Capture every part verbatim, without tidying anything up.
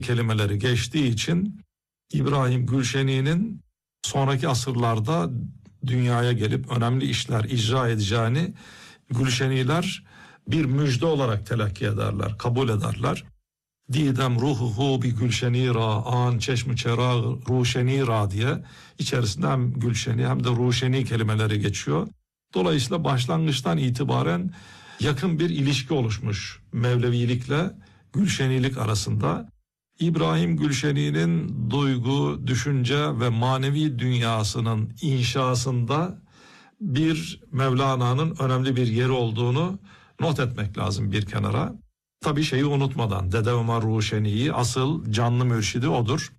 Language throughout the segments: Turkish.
kelimeleri geçtiği için İbrahim Gülşeni'nin sonraki asırlarda dünyaya gelip önemli işler icra edeceğini Gülşeniler bir müjde olarak telakki ederler, kabul ederler. Didem ruhuhu bi Gülşenira an çeşmi çera ruşenira diye içerisinde hem Gülşeni hem de Ruşeni kelimeleri geçiyor. Dolayısıyla başlangıçtan itibaren yakın bir ilişki oluşmuş Mevlevilikle Gülşenilik arasında. İbrahim Gülşeni'nin duygu, düşünce ve manevi dünyasının inşasında bir Mevlana'nın önemli bir yeri olduğunu not etmek lazım bir kenara. Tabii şeyi unutmadan Dede Ömer Ruşeni'yi asıl canlı mürşidi odur.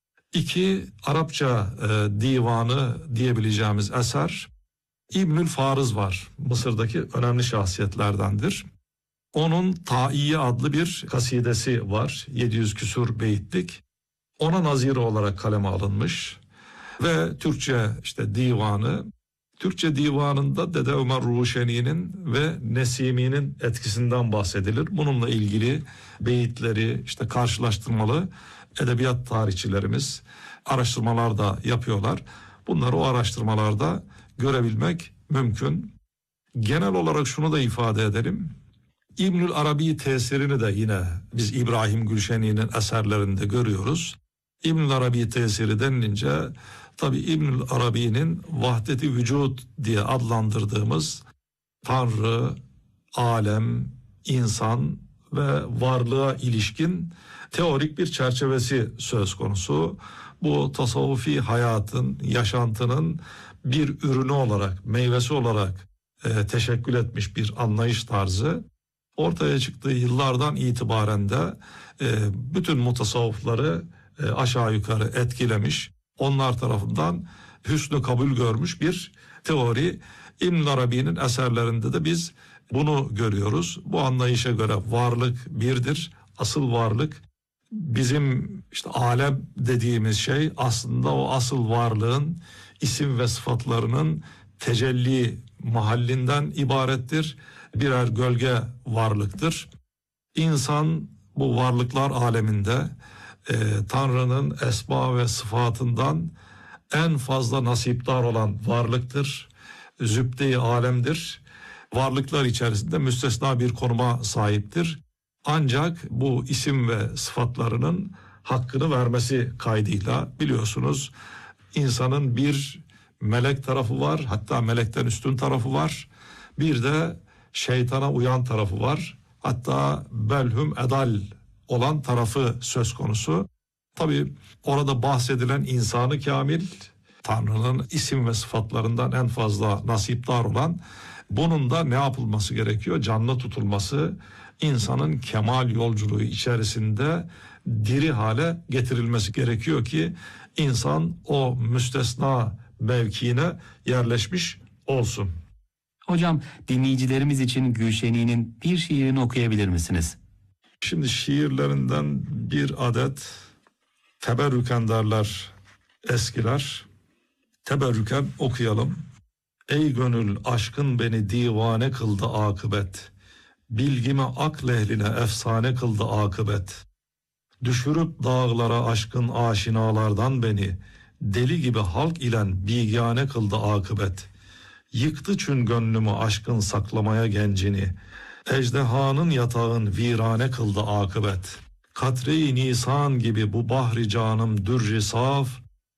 İki Arapça e, divanı diyebileceğimiz eser İbnül Farız var. Mısır'daki önemli şahsiyetlerdendir. Onun Taiye adlı bir kasidesi var. yedi yüz küsur beyitlik. Ona nazire olarak kaleme alınmış. Ve Türkçe işte divanı. Türkçe divanında Dede Ömer Ruşeni'nin ve Nesimi'nin etkisinden bahsedilir. Bununla ilgili beyitleri işte karşılaştırmalı edebiyat tarihçilerimiz araştırmalar da yapıyorlar. Bunları o araştırmalarda görebilmek mümkün. Genel olarak şunu da ifade edelim. İbnül Arabi tesirini de yine biz İbrahim Gülşeni'nin eserlerinde görüyoruz. İbnül Arabi tesiri denilince tabi İbnül Arabi'nin vahdeti vücut diye adlandırdığımız Tanrı, alem, insan ve varlığa ilişkin teorik bir çerçevesi söz konusu. Bu tasavvufi hayatın, yaşantının bir ürünü olarak, meyvesi olarak e, teşekkül etmiş bir anlayış tarzı. Ortaya çıktığı yıllardan itibaren de e, bütün mutasavvıfları e, aşağı yukarı etkilemiş, onlar tarafından hüsnü kabul görmüş bir teori. İbn Arabi'nin eserlerinde de biz bunu görüyoruz. Bu anlayışa göre varlık birdir, asıl varlık bizim işte alem dediğimiz şey aslında o asıl varlığın isim ve sıfatlarının tecelli mahallinden ibarettir. Birer gölge varlıktır. İnsan bu varlıklar aleminde e, Tanrı'nın esma ve sıfatından en fazla nasipdar olan varlıktır. Zübde-i alemdir. Varlıklar içerisinde müstesna bir konuma sahiptir. Ancak bu isim ve sıfatlarının hakkını vermesi kaydıyla biliyorsunuz insanın bir melek tarafı var, hatta melekten üstün tarafı var. Bir de şeytana uyan tarafı var. Hatta belhum edal olan tarafı söz konusu. Tabii orada bahsedilen insanı kamil, Tanrı'nın isim ve sıfatlarından en fazla nasipdar olan, bunun da ne yapılması gerekiyor? Canlı tutulması, insanın kemal yolculuğu içerisinde diri hale getirilmesi gerekiyor ki insan o müstesna mevkiine yerleşmiş olsun. Hocam, dinleyicilerimiz için Gülşeni'nin bir şiirini okuyabilir misiniz? Şimdi şiirlerinden bir adet teberrüken derler eskiler. Teberrüken okuyalım. Ey gönül aşkın beni divane kıldı akıbet. Bilgimi akl ehline efsane kıldı akıbet. Düşürüp dağlara aşkın aşinalardan beni deli gibi halk ilen bigane kıldı akıbet. Yıktı çün gönlümü aşkın saklamaya gencini. Ejdehanın yatağın virane kıldı akıbet. Katre-i nisan gibi bu bahri canım dürri saf.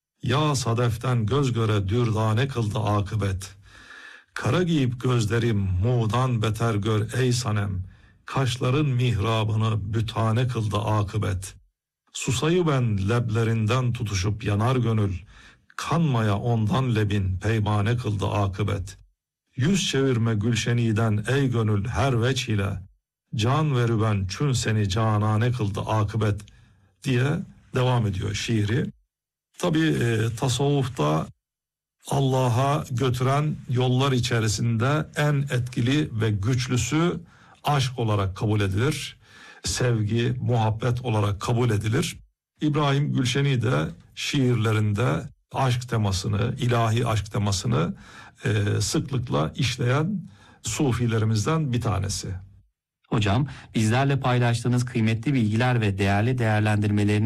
Ya sadeften göz göre dürdane kıldı akıbet. Kara giyip gözlerim muğdan beter gör ey sanem. Kaşların mihrabını bütane kıldı akıbet. Susayı ben leblerinden tutuşup yanar gönül. Kanmaya ondan lebin peymane kıldı akıbet. Yüz çevirme Gülşeni'den ey gönül her veç ile. Can verüben çün seni canane kıldı akıbet diye devam ediyor şiiri. Tabi e, tasavvufta Allah'a götüren yollar içerisinde en etkili ve güçlüsü aşk olarak kabul edilir. Sevgi, muhabbet olarak kabul edilir. İbrahim Gülşeni de şiirlerinde aşk temasını, ilahi aşk temasını e, sıklıkla işleyen sufilerimizden bir tanesi. Hocam, bizlerle paylaştığınız kıymetli bilgiler ve değerli değerlendirmeleriniz